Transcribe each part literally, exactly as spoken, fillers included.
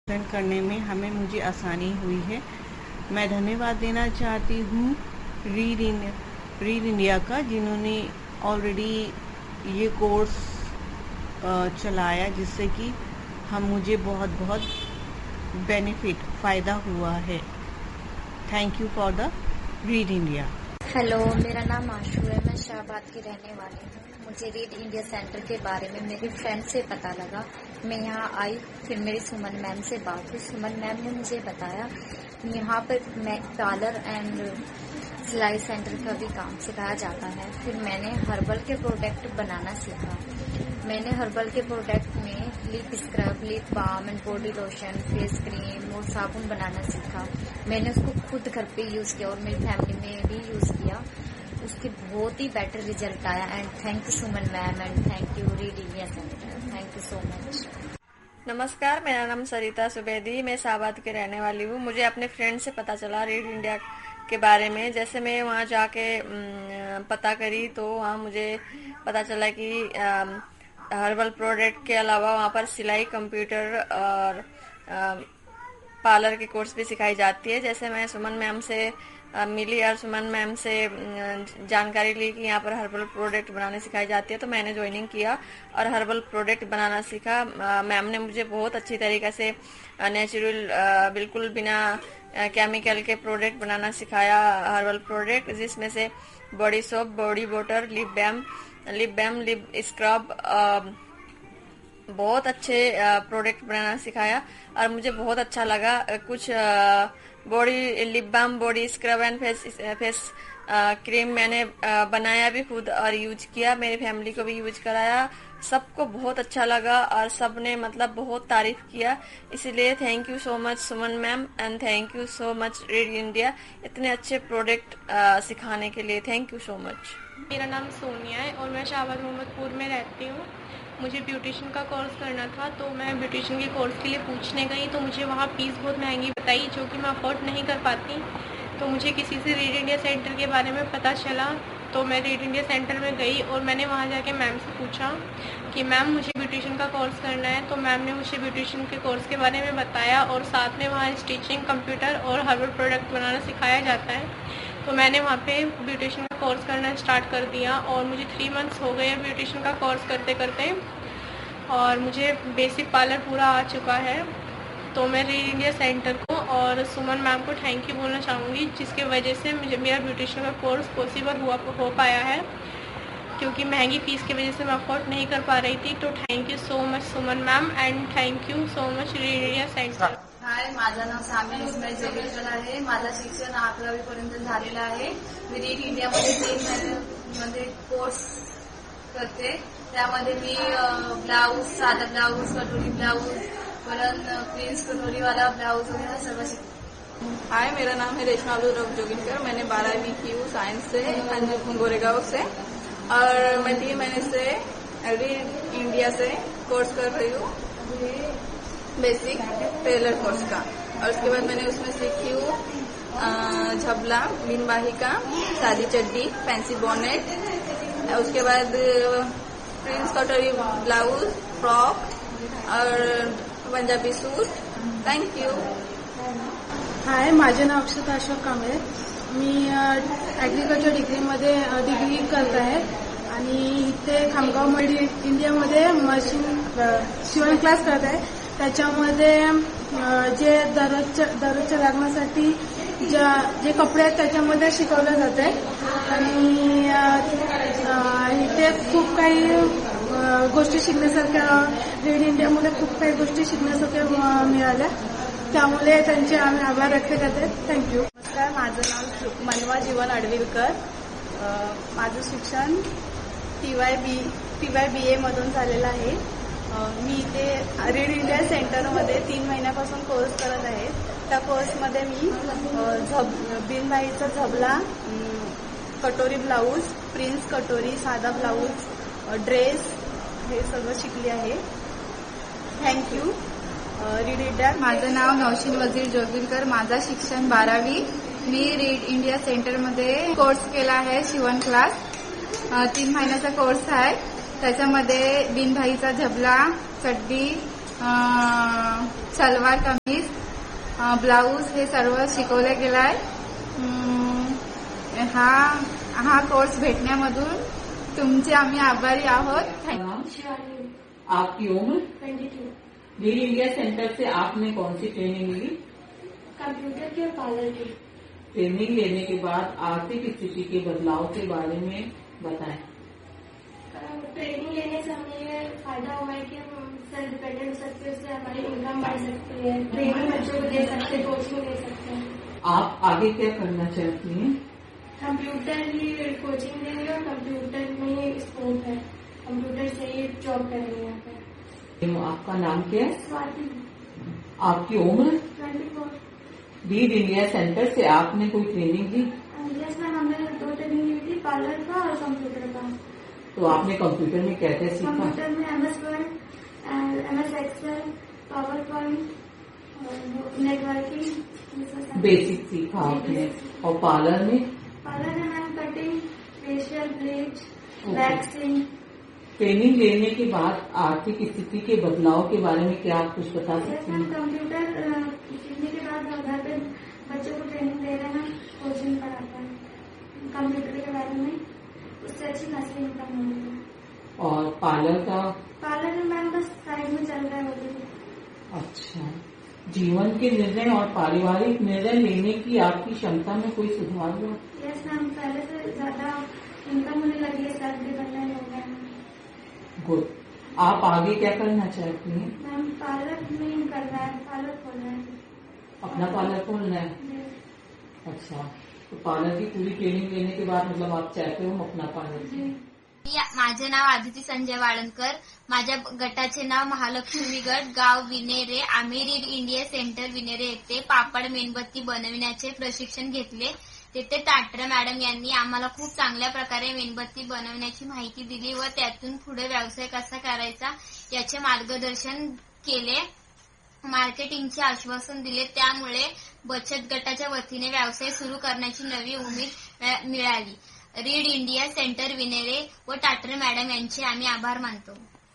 करने में हमें मुझे आसानी हुई है। मैं धन्यवाद देना चाहती हूँ रीड इन रीड इंडिया का, जिन्होंने ऑलरेडी ये कोर्स चलाया, जिससे कि हम मुझे बहुत बहुत बेनिफिट फ़ायदा हुआ है। Thank you for the read India. Hello, मेरा नाम आशु है। मैं शाहबाद की रहने वाली हूँ। मुझे रीड इंडिया सेंटर के बारे में मेरी फ्रेंड से पता लगा। मैं यहाँ आई, फिर मेरी सुमन मैम से बात हुई। सुमन मैम ने मुझे बताया यहाँ पर मैं पार्लर एंड सिलाई सेंटर का भी काम सिखाया जाता है। फिर मैंने हर्बल के प्रोडक्ट बनाना सीखा। मैंने हर्बल के प्रोडक्ट में lip scrub, lip balm and body lotion, face cream और साबुन बनाना सीखा। मैंने उसको खुद घर पे यूज किया और मेरी फैमिली में भी यूज किया। उसके बहुत ही बेटर रिजल्ट आया। And thank you Suman ma'am and thank you read India centre. Thank you so much. नमस्कार, मेरा नाम सरिता सुबेदी, मैं शाहबाद की रहने वाली हूँ। मुझे अपने फ्रेंड से पता चला रीड इंडिया के बारे में। जैसे मैं वहाँ जाके पता करी तो वहाँ मुझे पता चला कि हर्बल प्रोडक्ट के अलावा वहाँ पर सिलाई, कंप्यूटर और पार्लर की कोर्स भी सिखाई जाती है। जैसे मैं सुमन मैम से मिली और सुमन मैम से जानकारी ली कि यहाँ पर हर्बल प्रोडक्ट बनाने सिखाई जाती है, तो मैंने ज्वाइनिंग किया और हर्बल प्रोडक्ट बनाना सीखा। मैम ने मुझे बहुत अच्छी तरीके से नेचुरल, बिल्कुल बिना केमिकल के प्रोडक्ट बनाना सिखाया। हर्बल प्रोडक्ट जिसमें से body soap, body water, lip बैम lip बैम lip scrub, बहुत अच्छे प्रोडक्ट बनाना सिखाया और मुझे बहुत अच्छा लगा। कुछ body lip balm, body scrub and face face cream मैंने बनाया भी खुद और यूज किया। मेरी फैमिली को भी यूज कराया। सबको बहुत अच्छा लगा और सबने मतलब बहुत तारीफ किया। इसलिए thank you so much Suman ma'am and thank you so much read India, इतने अच्छे प्रोडक्ट सिखाने के लिए। Thank you so much. मेरा नाम सोनिया है और मैं शाहबाद मोहम्मदपुर में रहती हूँ। मुझे ब्यूटिशियन का कोर्स करना था, तो मैं ब्यूटिशियन के कोर्स के लिए पूछने गई तो मुझे वहाँ फीस बहुत महंगी बताई, जो कि मैं अफोर्ड नहीं कर पाती। तो मुझे किसी से रीड इंडिया सेंटर के बारे में पता चला, तो मैं रीड इंडिया सेंटर में गई और मैंने वहाँ जाके मैम से पूछा कि मैम मुझे ब्यूटिशियन का कोर्स करना है। तो मैम ने मुझे ब्यूटिशियन के कोर्स के बारे में बताया और साथ में वहाँ स्टिचिंग, कंप्यूटर और हर्बल प्रोडक्ट बनाना सिखाया जाता है। तो मैंने वहाँ पे ब्यूटिशियन का कोर्स करना स्टार्ट कर दिया और मुझे थ्री मंथ्स हो गए ब्यूटिशियन का कोर्स करते करते और मुझे बेसिक पार्लर पूरा आ चुका है। तो मैं रीड इंडिया सेंटर को और सुमन मैम को थैंक यू बोलना चाहूँगी, जिसके वजह से मुझे मेरा ब्यूटिशियन का कोर्स पॉसिबल हुआ हो पाया है, क्योंकि महंगी फीस की वजह से मैं अफोर्ड नहीं कर पा रही थी। तो thank you so much Suman ma'am and thank you so much read India centre. हाय, माझं नाव सामी इस्माईल जोगेलकर आहे। माझं शिक्षण अकरावी पर्यंत झालेलं आहे। मी रीड इंडियामध्ये तीन महिन्यामध्ये कोर्स करते। त्यामध्ये मी ब्लाऊज, साधा ब्लाऊज, कटोरी ब्लाऊज, परत प्रिंस कटोरीवाला ब्लाऊज वगैरह सब सीखती। हाय, मेरा नाम है रेशमा अब्दुल जोगिनकर। मैंने बारहवीं की हूँ साइंस से गोरेगांव से और मैं तीन महीने से रीड इंडिया से कोर्स कर रही हूँ, बेसिक टेलर कोर्स का। और उसके बाद मैंने उसमें सीखी हूँ झबला, बिनबाही का, सादी चड्डी, फैंसी बॉनेट, उसके बाद प्रिंस कटोरी ब्लाउज, फ्रॉक और पंजाबी सूट। Thank you. हाय, माझे नाव अक्षता अशोक कांबळे। मी ॲग्रिकल्चर डिग्रीमध्ये डिग्री करत आहे आणि इथे खामगावमध्ये इंडियामध्ये मशीन शिवण क्लास करत आहे। त्याच्यामध्ये जे दररोजच्या दररोजच्या लागण्यासाठी ज्या जे कपडे आहेत त्याच्यामध्ये शिकवलं जाते आणि इथे खूप काही गोष्टी शिकण्यासारख्या रीड इंडियामध्ये खूप काही गोष्टी शिकण्यासारख्या मिळाल्या, त्यामुळे त्यांचे आम्ही आभार व्यक्त करते। थँक्यू। नमस्कार, माझं नाव मनवा जीवन अडविलकर। माझं शिक्षण T Y B T Y B ए मधून झालेलं आहे। मी इथे रीड इंडिया सेंटरमध्ये तीन महिन्यापासून कोर्स करत आहे। त्या कोर्समध्ये मी झब बिनबाईचा झबला, कटोरी ब्लाऊज, प्रिन्स कटोरी, साधा ब्लाऊज, ड्रेस हे सगळं शिकली आहे। Thank you read India. माझं नाव नौशीन वजीर जोगिलकर। माझा शिक्षण बारावी। मी रीड इंडिया सेंटरमध्ये कोर्स केला आहे, शिवण क्लास। तीन महिन्याचा कोर्स आहे। त्याच्यामध्ये बिनबाईचा झबला, चड्डी, अं, सलवार कमीज, अं, ब्लाऊज हे सर्व शिकवलं गेलं आहे. अं, हा हा कोर्स भेटण्यामधून तुमचे आम्ही आभारी आहोत. आपकी उम्र? रीड इंडिया सेंटर से आपने कौन सी ट्रेनिंग ली? कंप्यूटर के और पार्लर की. ट्रेनिंग लेने के बाद आर्थिक स्थिति के बदलाव के बारे में बताएं. ट्रेनिंग लेने से हमें ये फायदा हुआ है कि हम सेल्फ डिपेंडेंट हो सकते हैं, उससे हमारी इनकम बढ़ सकती है, ट्रेनिंग बच्चों को दे सकते हैं, कोचिंग दे सकते हैं. आप आगे क्या करना चाहती हैं? कंप्यूटर ही कोचिंग देंगे और कंप्यूटर में ही स्कोप है, कंप्यूटर से ही जॉब करेंगे यहाँ पे. आपका नाम क्या है? स्वाति. आपकी उम्र? Twenty four. Read India centre से आपने कोई ट्रेनिंग ली? यस मैम, हमने दो ट्रेनिंग ली थी, पार्लर का और कंप्यूटर का. तो आपने कंप्यूटर में क्या क्या सीखा? कंप्यूटर में M S word, M S Excel, power point, networking, basic सीखा आपने. और पार्लर में? पार्लर में ma'am cutting, facial, bleach, waxing. Training लेने के बाद आर्थिक स्थिति के बदलाव के बारे में क्या आप कुछ बता सकते हैं? कंप्यूटर सीखने के बाद घर पे बच्चों को ट्रेनिंग दे रहे हैं, कोचिंग कराता है कंप्यूटर के बारे में, उससे अच्छी खासी इनकम हो रही है. और पार्लर का? पार्लर में मैम बस साइड में चल रहा है वो भी. अच्छा. जीवन के निर्णय और पारिवारिक निर्णय लेने की आपकी क्षमता में कोई सुधार हुआ? यस मैम, पहले से ज्यादा इनकम होने लगी है, सेल्फ डिपेंडेंट हो गया है. गुड. आप आगे क्या करना चाहती हैं? मैम पार्लर में करना है, पार्लर खोलना है. अपना पार्लर खोलना है? अच्छा. तो पार्लर की पूरी ट्रेनिंग लेने के बाद मतलब आप चाहते हो अपना पार्लर? माझे नाव आदिती संजय वाळंदकर. माझ्या गटाचे नाव महालक्ष्मी गट, गाव विनेरे. आम्ही रीड इंडिया सेंटर विनेरे येथे पापड मेणबत्ती बनविण्याचे प्रशिक्षण घेतले. तिथे टाटरे मॅडम यांनी आम्हाला खूप चांगल्या प्रकारे मेणबत्ती बनवण्याची माहिती दिली व त्यातून पुढे व्यवसाय कसा करायचा याचे मार्गदर्शन केले. मार्केटिंगचे आश्वासन दिले. त्यामुळे बचत गटाच्या वतीने व्यवसाय सुरू करण्याची नवी उमेद मिळाली. रीड इंडिया सेंटर विनेरे व टाटरे मॅडम यांचे आम्ही आभार मानतो.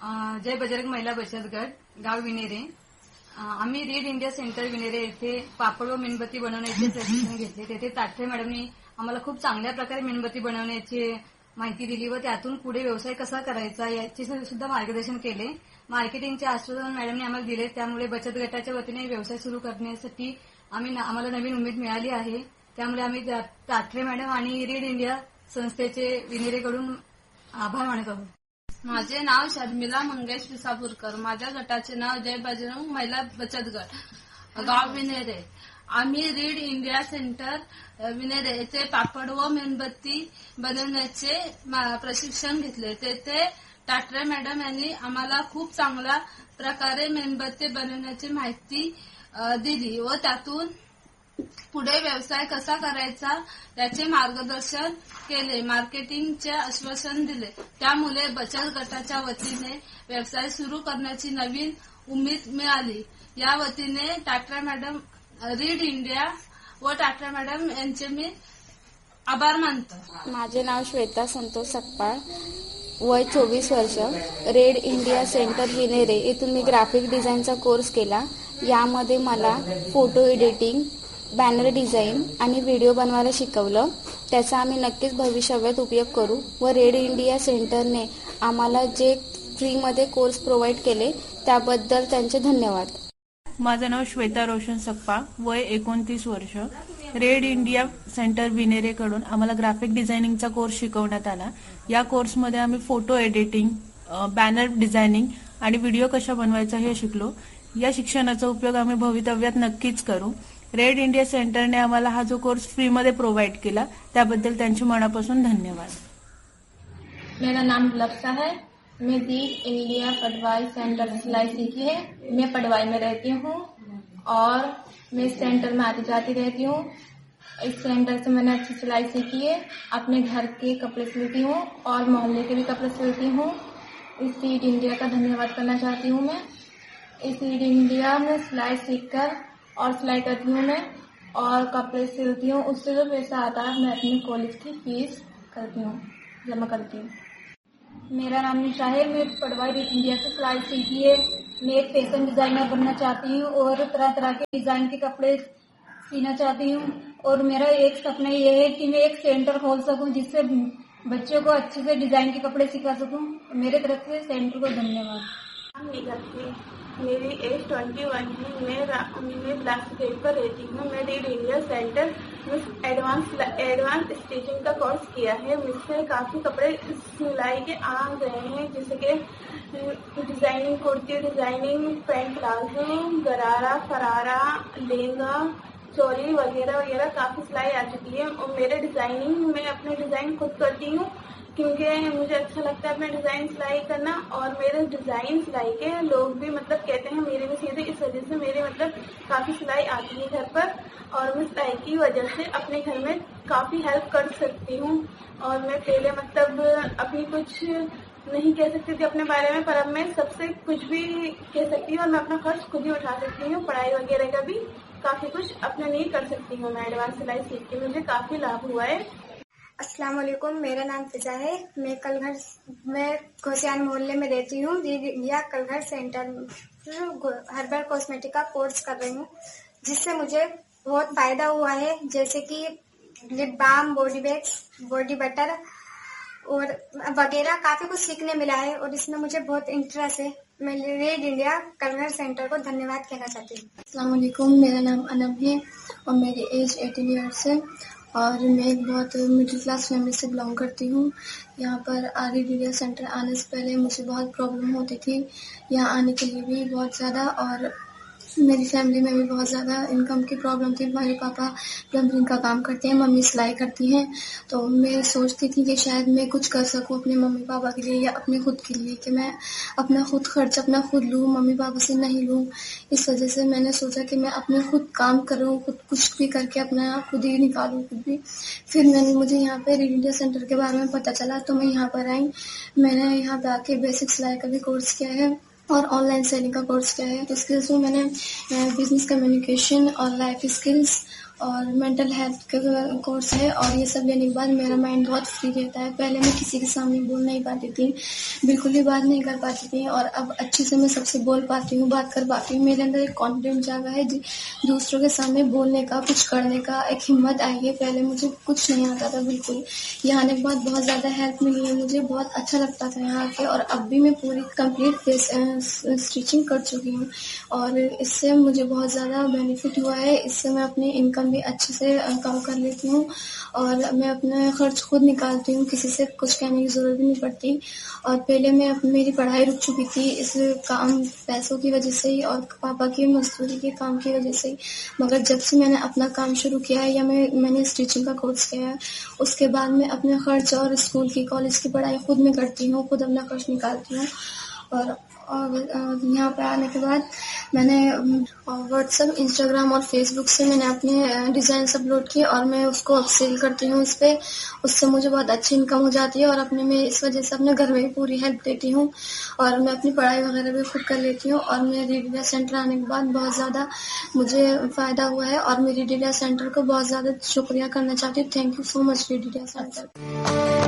जय बजरंग महिला बचत गट, गाव विनेरे. आम्ही रीड इंडिया सेंटर विनेरे येथे पापड व मेणबत्ती बनवण्याचे प्रशिक्षण घेतले. तेथे टाटरे मॅडमनी आम्हाला खूप चांगल्या प्रकारे मेणबत्ती बनवण्याची माहिती दिली व त्यातून पुढे व्यवसाय कसा करायचा याचे सुद्धा मार्गदर्शन केले. मार्केटिंगचे आश्वासन मॅडमने आम्हाला दिले. त्यामुळे बचत गटाच्या वतीने व्यवसाय सुरू करण्यासाठी आम्ही आम्हाला नवीन उमेद मिळाली आहे. त्यामुळे आम्ही टाटरे मॅडम आणि रीड इंडिया संस्थेचे विनेरेकडून आभार मानत आहोत. माझे नाव शर्मिला मंगेश विसापूरकर. माझ्या गटाचे नाव जय बजरंग महिला बचत गट, गाव विनेरे. आम्ही रीड इंडिया सेंटर विनेरे येथे पापड व मेणबत्ती बनवण्याचे प्रशिक्षण घेतले. तेथे टाटरे मॅडम यांनी आम्हाला खूप चांगल्या प्रकारे मेणबत्ती बनवण्याची माहिती दिली व त्यातून पुढे व्यवसाय कसा करायचा याचे मार्गदर्शन केले. मार्केटिंगचे आश्वासन दिले. त्यामुळे बचत गटाच्या वतीने व्यवसाय सुरू करण्याची नवीन उमेद मिळाली. या वतीने टाटरा मॅडम, रीड इंडिया व टाटरा मॅडम यांचे मी आभार मानतो. माझे नाव श्वेता संतोष सकपाळ, वय चोवीस वर्ष. रेड इंडिया सेंटर विनेरे येथून मी ग्राफिक डिझाईनचा कोर्स केला. यामध्ये मला फोटो एडिटिंग, बॅनर डिझाईन आणि व्हिडिओ बनवायला शिकवलं. त्याचा आम्ही नक्कीच भविष्यात उपयोग करू व रेड इंडिया सेंटरने आम्हाला जे फ्रीमध्ये कोर्स प्रोव्हाइड केले त्याबद्दल त्यांचे धन्यवाद. माझं नाव श्वेता रोशन सकपाळ, वय एकोणतीस वर्ष. रेड इंडिया सेंटर विनेरेकडून आम्हाला ग्राफिक डिझायनिंगचा कोर्स शिकवण्यात आला. या कोर्समध्ये आम्ही फोटो एडिटिंग, बॅनर डिझायनिंग आणि व्हिडिओ कशा बनवायचा हे शिकलो. या शिक्षणाचा उपयोग आम्ही भवितव्यात नक्कीच करू. रेड इंडिया सेंटरने आम्हाला हा जो कोर्स फ्रीमध्ये प्रोव्हाइड केला त्याबद्दल त्यांचे मनापासून धन्यवाद. मेरा नाम लफ्सा है. मैं रीड इंडिया पटवाई सेंटर से सिलाई सीखी है. मैं पटवाई में रहती हूँ और मैं इस सेंटर में आती जाती रहती हूँ. इस सेंटर से मैंने अच्छी सिलाई सीखी है. अपने घर के कपड़े सिलती हूँ और मोहल्ले के भी कपड़े सिलती हूँ. इस रीड इंडिया का धन्यवाद करना चाहती हूँ. मैं इस रीड इंडिया में सिलाई सीखकर और सिलाई करती हूँ मैं और कपड़े सिलती हूँ. उससे जो पैसा आता है मैं अपनी कॉलेज की फीस करती हूँ, जमा करती हूँ. मेरा नाम निशा है. मैं पटवाई रीड इंडिया से सिलाई सीखी है. मैं एक फैशन डिजाइनर बनना चाहती हूँ और तरह तरह के डिजाइन के कपड़े सीना चाहती हूँ। और मेरा एक सपना ये है कि मैं एक सेंटर खोल सकूँ जिससे बच्चों को अच्छे से डिजाइन के कपड़े सिखा सकूँ। मेरे तरफ से सेंटर को धन्यवाद। मेरी एज ट्वेंटी वन है। मैं मैं ब्लास्ट गेट पर रहती हूँ। मैं रीड इंडिया सेंटर में एडवांस एडवांस स्टिचिंग का कोर्स किया है। मुझसे काफ़ी कपड़े सिलाई के आ गए हैं, जैसे कि designing kurti, designing pant palazzo, गरारा, फरारा, लहंगा, चोली वगैरह वगैरह काफ़ी सिलाई आ चुकी है। और मेरे डिजाइनिंग मैं अपने डिजाइन खुद करती हूँ क्योंकि मुझे अच्छा लगता है अपने डिजाइन सिलाई करना। और मेरे डिजाइन सिलाई के लोग भी मतलब कहते हैं मेरे में सीधे, इस वजह से मेरे मतलब काफी सिलाई आती है घर पर। और मैं सिलाई की वजह से अपने घर में काफी हेल्प कर सकती हूँ। और मैं पहले मतलब अपनी कुछ नहीं कह सकती थी अपने बारे में, पर अब मैं सबसे कुछ भी कह सकती हूँ और मैं अपना खर्च खुद ही उठा सकती हूँ। पढ़ाई वगैरह का भी काफी कुछ अपने लिए कर सकती हूँ। मैं एडवांस सिलाई सीख के मुझे काफी लाभ हुआ है। अस्सलाम वालेकुम, मेरा नाम फिजा है। मैं कलघर मैं घोसियान मोहल्ले में रहती हूँ। या कलघर सेंटर हर्बल कॉस्मेटिक का कोर्स कर रही हूँ, जिससे मुझे बहुत फायदा हुआ है, जैसे कि lip balm, body bags, body butter और वगैरह काफी कुछ सीखने मिला है। और इसमें मुझे बहुत इंटरेस्ट है। मैं रेड इंडिया कलघर सेंटर को धन्यवाद कहना चाहती हूँ। अस्सलाम वालेकुम, मेरा नाम अनब है और मेरी एज अठारह इयर्स है और मैं एक बहुत मिडिल क्लास फैमिली से बिलोंग करती हूँ। यहाँ पर आर इंडिया सेंटर आने से पहले मुझे बहुत प्रॉब्लम होती थी यहाँ आने के लिए भी बहुत ज़्यादा, और मेरी फैमिली में भी बहुत ज़्यादा इनकम की प्रॉब्लम थी। मेरे पापा प्लम्बरिंग का काम करते हैं, मम्मी सिलाई करती हैं। तो मैं सोचती थी कि शायद मैं कुछ कर सकूं अपने मम्मी पापा के लिए या अपने खुद के लिए, कि मैं अपना खुद खर्च अपना खुद लूं, मम्मी पापा से नहीं लूं। इस वजह से मैंने सोचा कि मैं अपने खुद काम करूं, खुद कुछ भी करके अपना खुद ही निकालूं खुद भी। फिर मैंने मुझे यहाँ पे रीड इंडिया सेंटर के बारे में पता चला तो मैं यहाँ पर आई। मैंने यहाँ पे आके बेसिक सिलाई का भी कोर्स किया है और ऑनलाइन सेलिंग का कोर्स किया है। तो स्किल्स में मैंने बिजनेस कम्युनिकेशन और लाइफ स्किल्स और मेंटल हेल्थ का कोर्स है। और ये सब लेने के बाद मेरा माइंड बहुत फ्री रहता है। पहले मैं किसी के सामने बोल नहीं पाती थी, बिल्कुल ही बात नहीं कर पाती थी, और अब अच्छे से मैं सबसे बोल पाती हूँ, बात कर पाती हूँ। मेरे अंदर एक कॉन्फिडेंस जागा है दूसरों के सामने बोलने का, कुछ करने का, एक हिम्मत आई है। पहले मुझे कुछ नहीं आता था बिल्कुल। यहाँ आने के बाद बहुत ज़्यादा हेल्प मिली है, मुझे बहुत अच्छा लगता था यहाँ के। और अब भी मैं पूरी कंप्लीट स्टिचिंग कर चुकी हूँ और इससे मुझे बहुत ज़्यादा बेनिफिट हुआ है। इससे मैं अपनी इनकम भी अच्छे से कम कर लेती हूँ और मैं अपना खर्च खुद निकालती हूँ, किसी से कुछ कहने की जरूरत नहीं पड़ती। और पहले मैं मेरी पढ़ाई रुक चुकी थी इस काम पैसों की वजह से ही और पापा की मजदूरी के काम की वजह से ही, मगर जब से मैंने अपना काम शुरू किया है या मैं मैंने स्टिचिंग का कोर्स किया है, उसके बाद मैं अपने खर्च और स्कूल की कॉलेज की पढ़ाई खुद में करती हूँ, खुद अपना खर्च निकालती हूँ। और और यहाँ पे आने के बाद मैंने व्हाट्सएप, इंस्टाग्राम और फेसबुक से मैंने अपने डिज़ाइन अपलोड किए और मैं उसको अब सेल करती हूँ इस पर। उससे मुझे बहुत अच्छी इनकम हो जाती है और अपने में इस वजह से अपने घर में भी पूरी हेल्प देती हूँ और मैं अपनी पढ़ाई वगैरह भी खुद कर लेती हूँ। और मेरे रीड इंडिया सेंटर आने के बाद बहुत ज़्यादा मुझे फ़ायदा हुआ है और मेरी रीड इंडिया सेंटर को बहुत ज़्यादा शुक्रिया करना चाहती हूँ। Thank you so much read India centre.